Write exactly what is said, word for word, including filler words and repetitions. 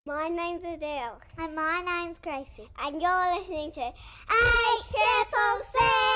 My name's Adele. And my name's Gracie. And you're listening to H Triple C!